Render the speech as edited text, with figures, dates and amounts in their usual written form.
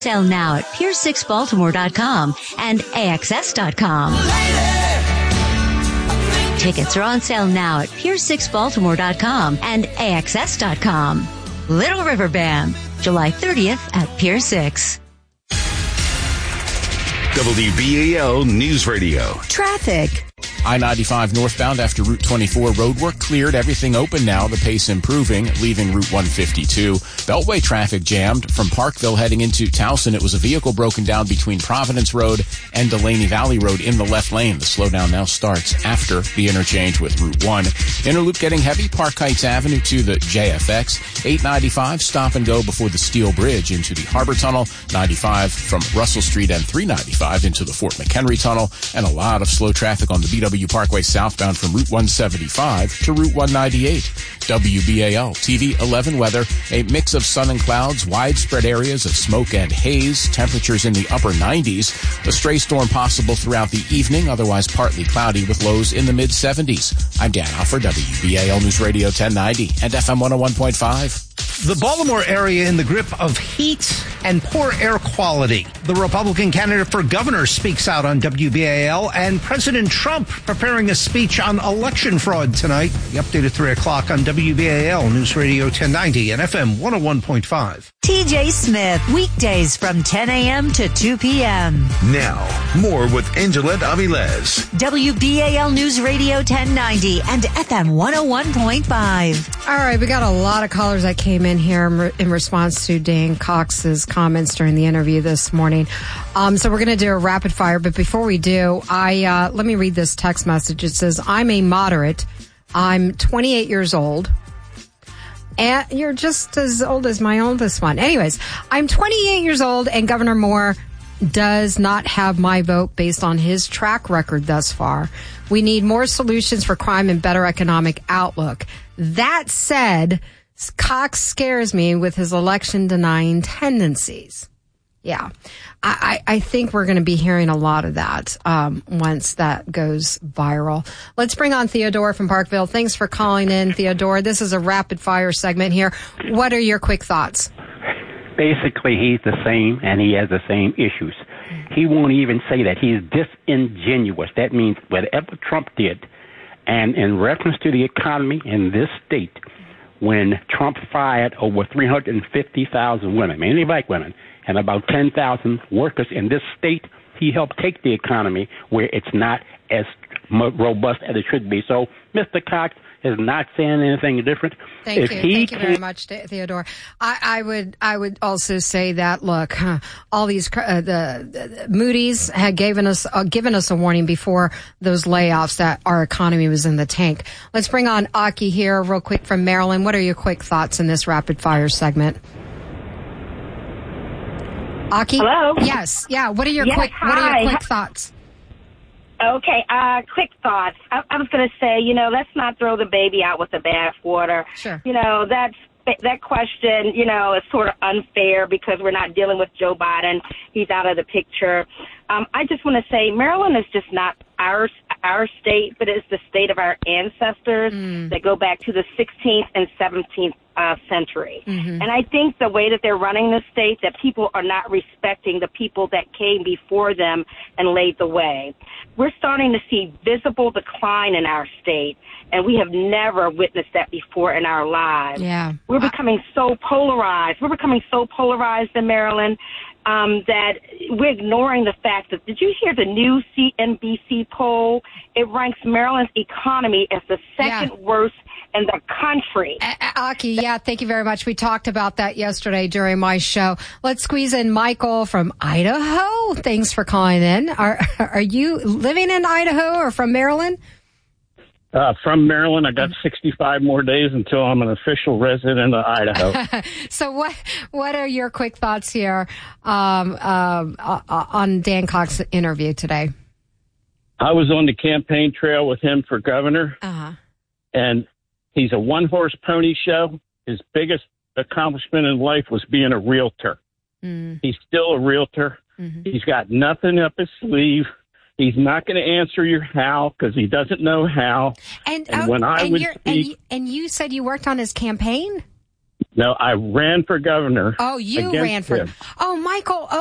Sell now at pier6baltimore.com and AXS.com. Tickets are on sale now at pier6baltimore.com and AXS.com. Little River Band, July 30th at Pier 6. WBAL News Radio. Traffic. I-95 northbound after Route 24 roadwork cleared. Everything open now. The pace improving, leaving Route 152. Beltway traffic jammed from Parkville heading into Towson. It was a vehicle broken down between Providence Road and Delaney Valley Road in the left lane. The slowdown now starts after the interchange with Route 1. Interloop getting heavy. Park Heights Avenue to the JFX. 895 stop and go before the Steel Bridge into the Harbor Tunnel. 95 from Russell Street and 395 into the Fort McHenry Tunnel. And a lot of slow traffic on the BW Parkway southbound from Route 175 to Route 198. WBAL TV 11 weather, a mix of sun and clouds, widespread areas of smoke and haze, temperatures in the upper 90s. A stray storm possible throughout the evening, otherwise partly cloudy with lows in the mid-70s. I'm Dan Alford, WBAL News Radio 1090 and FM 101.5. The Baltimore area in the grip of heat and poor air quality. The Republican candidate for governor speaks out on WBAL, and President Trump preparing a speech on election fraud tonight. The update at 3 o'clock on WBAL News Radio 1090 and FM 101.5. TJ Smith, weekdays from 10 a.m. to 2 p.m. Now, more with Angela Aviles. WBAL News Radio 1090 and FM 101.5. All right, we got a lot of callers that came in here in response to Dan Cox's comments during the interview this morning. So we're going to do a rapid fire, but before we do, let me read this text message. It says, I'm a moderate. I'm 28 years old. And you're just as old as my oldest one. Anyways, I'm 28 years old, and Governor Moore does not have my vote based on his track record thus far. We need more solutions for crime and better economic outlook. That said, Cox scares me with his election-denying tendencies. Yeah, I think we're going to be hearing a lot of that once that goes viral. Let's bring on Theodore from Parkville. Thanks for calling in, Theodore. This is a rapid-fire segment here. What are your quick thoughts? Basically, he's the same, and he has the same issues. He won't even say that. He's disingenuous. That means whatever Trump did, and in reference to the economy in this state, when Trump fired over 350,000 women, mainly black women, and about 10,000 workers in this state, he helped take the economy where it's not as robust as it should be. So Mr. Cox is not saying anything different. Thank you very much, Theodore. I would also say that, look, all these the Moody's had given us a warning before those layoffs that our economy was in the tank. Let's bring on Aki here real quick from Maryland. What are your quick thoughts in this rapid fire segment? Aki? Hello? Yes. Yeah. What are your quick thoughts? Okay, quick thoughts. I was going to say, let's not throw the baby out with the bathwater. Sure. That question, is sort of unfair because we're not dealing with Joe Biden. He's out of the picture. I just want to say Maryland is just not our state, but it's the state of our ancestors that go back to the 16th and 17th century. Mm-hmm. And I think the way that they're running the state, that people are not respecting the people that came before them and laid the way. We're starting to see visible decline in our state, and we have never witnessed that before in our lives. Yeah. We're becoming so polarized. We're becoming so polarized in Maryland that we're ignoring the fact that, did you hear the new CNBC poll? It ranks Maryland's economy as the second worst in the country. Aki, thank you very much. We talked about that yesterday during my show. Let's squeeze in Michael from Idaho. Thanks for calling in. Are you living in Idaho or from Maryland? From Maryland. I got 65 more days until I'm an official resident of Idaho. So what are your quick thoughts here on Dan Cox's interview today? I was on the campaign trail with him for governor, and he's a one-horse pony show. His biggest accomplishment in life was being a realtor. He's still a realtor. Mm-hmm. He's got nothing up his sleeve. He's not going to answer your how because he doesn't know how. And when I would speak, and you said you worked on his campaign? No, I ran for governor. Oh, you ran for. him. Oh, Michael.